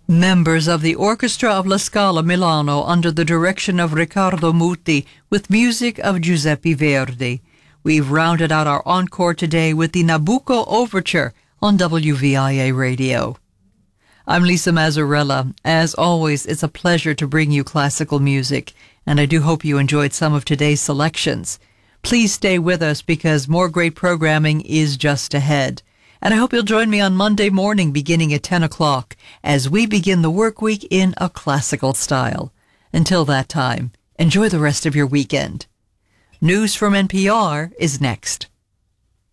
Members of the Orchestra of La Scala Milano under the direction of Riccardo Muti with music of Giuseppe Verdi. We've rounded out our encore today with the Nabucco Overture on WVIA Radio. I'm Lisa Mazzarella. As always, it's a pleasure to bring you classical music, and I do hope you enjoyed some of today's selections. Please stay with us because more great programming is just ahead. And I hope you'll join me on Monday morning beginning at 10 o'clock as we begin the work week in a classical style. Until that time, enjoy the rest of your weekend. News from NPR is next.